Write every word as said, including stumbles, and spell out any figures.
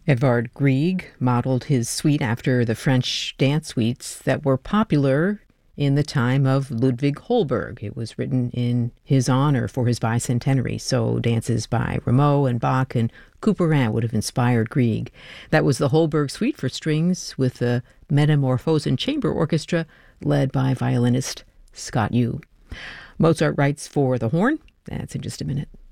Edvard Grieg modeled his suite after the French dance suites that were popular in the time of Ludwig Holberg. It was written in his honor for his bicentenary, so dances by Rameau and Bach and Couperin would have inspired Grieg. That was the Holberg Suite for strings with the Metamorphosen Chamber Orchestra led by violinist Scott Yu. Mozart writes for the horn. That's in just a minute.